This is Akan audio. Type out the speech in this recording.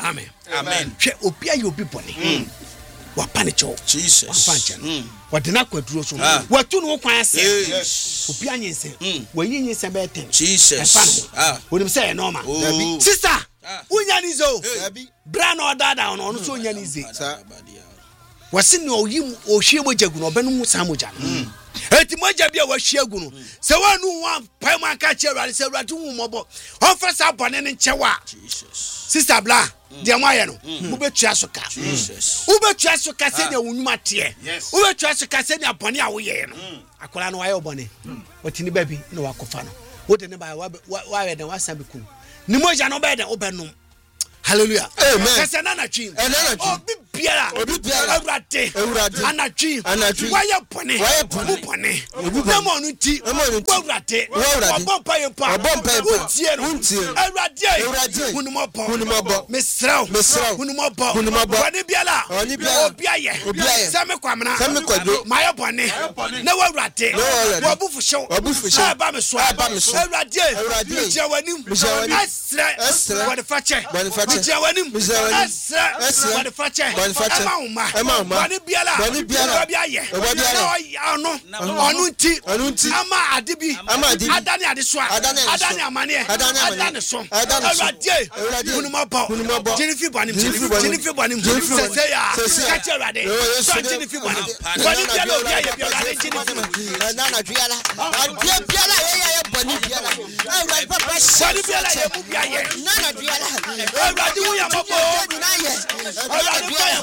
Amen. She opia you people ni. Wa panicho. Jesus. Wa pancha. Wa dena kwaduro so. Wa tu no kwan ase. Opia nyense. Wa nyense be 10. Jesus. Wonim say normal. Sister, unya ni zo. Bra na odada ono so unya ni ze. Wasi ni oyim ohwie mojagu no benu musa moja. Eti moja bia wahwie agu no. Se wanu wa pai ma ka cherade se rade hu mobo. Ofesa bone ne nchewa. Jesus. Sister Bla, de moye no. Ubetua soka. Jesus. Ubetua soka se ne wunuma tie. Ubetua soka se ne bone a wo ye no. Akola no waye bone. Otini baby no wakofa no. Wo de ne ba wa we de wasabiku. Ni moja no be de obenum. Hallelujah. Amen. Kase na natwi. Obi biara. Awurade. Anatwi. Waya pone. Mu pone. Na mo nu ti. Awurade. Obompa yepa. Utie no. Awurade. Hunumabo. Mesraw. Hunumabo. Wani biara. Obi aye. Same kwamna. Maya pone. Na awurade. Wobufu show. Ba me so. Awurade. Utie wanim. Asra. Wadi fache. Jawanim Asa what the fache Emma Bani Biala Onunti Ama Adibi Adani Adiswa Adani Amani Adani Som Rade Hunumabo Jennifer Banim Seya Kacha Rade So Jennifer Banim Bani Biala Nana Biala Bani Biala Radi we am